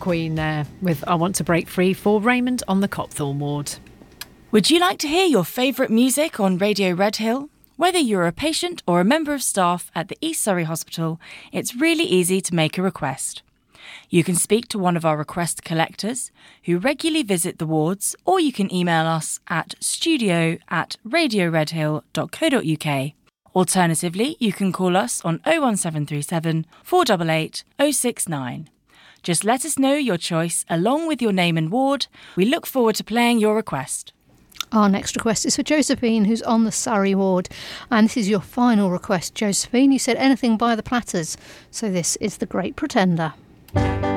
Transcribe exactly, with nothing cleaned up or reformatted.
Queen there with I Want to Break Free for Raymond on the Copthorne ward. Would you like to hear your favourite music on Radio Redhill? Whether you're a patient or a member of staff at the East Surrey Hospital, it's really easy to make a request. You can speak to one of our request collectors who regularly visit the wards, or you can email us at studio at radioredhill.co.uk. Alternatively, you can call us on oh one seven three seven, four eight eight, oh six nine. Just let us know your choice along with your name and ward. We look forward to playing your request. Our next request is for Josephine, who's on the Surrey ward. And this is your final request, Josephine. You said anything by the Platters. So this is The Great Pretender.